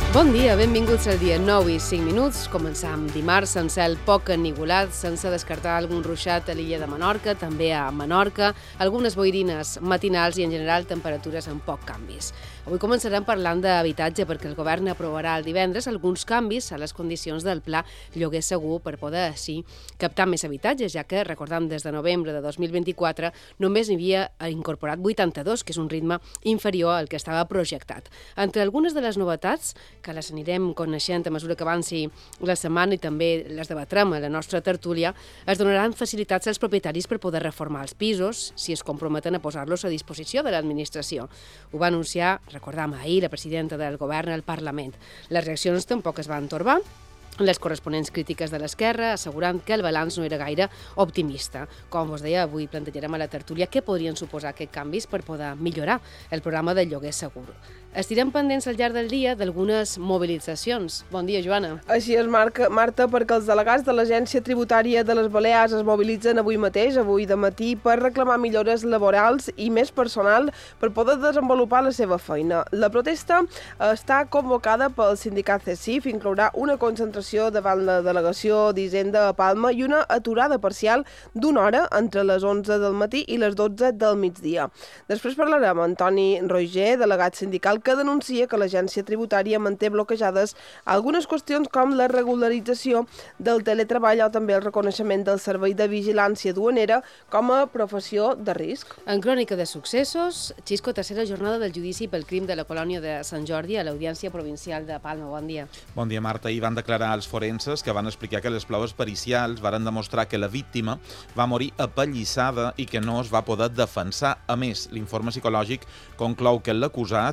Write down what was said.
Bon dia, benvinguts al dia 9 i 5 minuts. Començam dimarts amb cel poc ennivolat, sense descartar algun ruixat a l'illa de Menorca, també a Menorca, algunes boirines matinals i en general temperatures amb poc canvis. Avui començarem parlant d'habitatge perquè el govern aprovarà el divendres alguns canvis a les condicions del pla lloguer segur per poder així captar més habitatges, ja que, recordem, des de novembre de 2024 només n'hi havia incorporat 82, que és un ritme inferior al que estava projectat. Entre algunes de les novetats, que les anirem coneixent a mesura que avanci la setmana i també les debatrem a la nostra tertúlia, es donaran facilitats als propietaris per poder reformar els pisos si es comprometen a posar-los a disposició de l'administració. Ho va anunciar, recordam, ahir la presidenta del govern al Parlament. Les reaccions tampoc es van torbar. Les corresponents crítiques de l'esquerra assegurant que el balanç no era gaire optimista. Com us deia, avui plantejarem a la tertúlia què podrien suposar aquests canvis per poder millorar el programa del lloguer segur. Estirem pendents al llarg del dia d'algunes mobilitzacions. Bon dia, Joana. Així és, Marta, perquè els delegats de l'Agència Tributària de les Balears es mobilitzen avui mateix, avui de matí, per reclamar millores laborals i més personal per poder desenvolupar la seva feina. La protesta està convocada pel sindicat CECIF, inclourà una concentració davant la delegació d'Hisenda a Palma i una aturada parcial d'una hora entre les 11 del matí i les 12 del migdia. Després parlarem amb Antoni Roger, delegat sindical, que denuncia que l'agència tributària manté bloquejades algunes qüestions com la regularització del teletreball o també el reconeixement del servei de vigilància duanera com a professió de risc. En crònica de successos, Xisco, tercera jornada del judici pel crim de la colònia de Sant Jordi a l'Audiència Provincial de Palma. Bon dia. Bon dia, Marta. Hi van declarar els forenses que van explicar que les proves pericials varen demostrar que la víctima va morir apallissada i que no es va poder defensar. A més, l'informe psicològic conclou que l'acusat